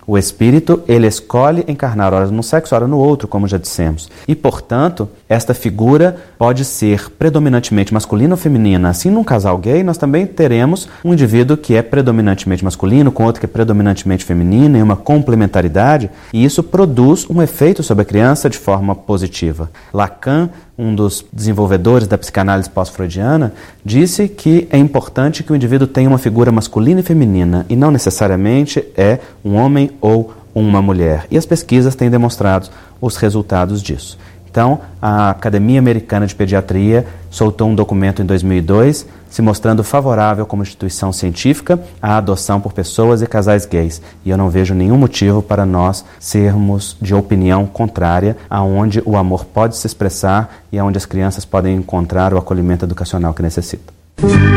O espírito, ele escolhe encarnar ora num sexo, ora no outro, como já dissemos. E, portanto, esta figura pode ser predominantemente masculina ou feminina. Assim, num casal gay, nós também teremos um indivíduo que é predominantemente masculino, com outro que é predominantemente feminino, em uma complementaridade, e isso produz um efeito sobre a criança de forma positiva. Lacan, um dos desenvolvedores da psicanálise pós-freudiana, disse que é importante que o indivíduo tenha uma figura masculina e feminina, e não necessariamente é um homem ou uma mulher. E as pesquisas têm demonstrado os resultados disso. Então, a Academia Americana de Pediatria soltou um documento em 2002 se mostrando favorável como instituição científica à adoção por pessoas e casais gays. E eu não vejo nenhum motivo para nós sermos de opinião contrária, aonde o amor pode se expressar e aonde as crianças podem encontrar o acolhimento educacional que necessitam.